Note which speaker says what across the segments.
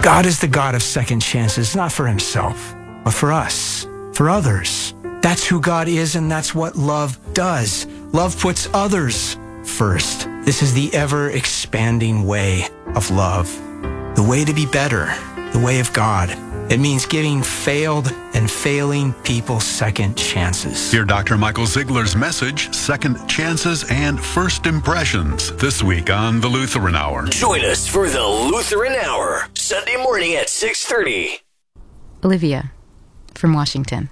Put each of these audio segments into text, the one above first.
Speaker 1: God is the God of second chances, not for himself, but for us, for others. That's who God is, and that's what love does. Love puts others first. This is the ever-expanding way of love. The way to be better, the way of God. It means giving failed and failing people second chances.
Speaker 2: Hear Dr. Michael Ziegler's message, Second Chances and First Impressions, this week on The Lutheran Hour.
Speaker 3: Join us for The Lutheran Hour, Sunday morning at 6:30.
Speaker 4: Olivia from Washington.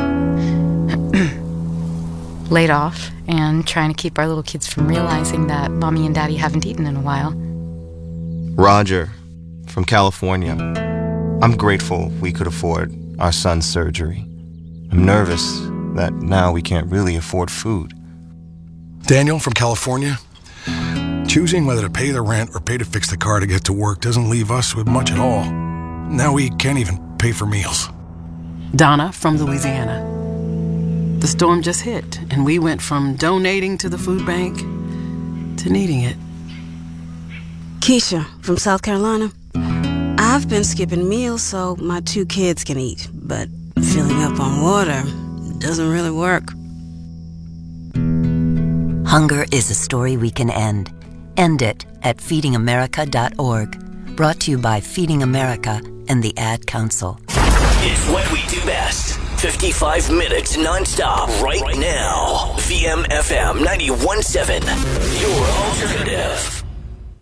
Speaker 4: Laid off and trying to keep our little kids from realizing that Mommy and Daddy haven't eaten in a while.
Speaker 5: Roger from California. I'm grateful we could afford our son's surgery. I'm nervous that now we can't really afford food.
Speaker 6: Daniel from California. Choosing whether to pay the rent or pay to fix the car to get to work doesn't leave us with much at all. Now we can't even pay for meals.
Speaker 7: Donna from Louisiana. The storm just hit, and we went from donating to the food bank to needing it.
Speaker 8: Keisha from South Carolina. I've been skipping meals so my 2 kids can eat, but filling up on water doesn't really work.
Speaker 9: Hunger is a story we can end. End it at feedingamerica.org. Brought to you by Feeding America and the Ad Council.
Speaker 3: It's what we do best. 55 minutes nonstop right now. VMFM 91.7. Your alternative.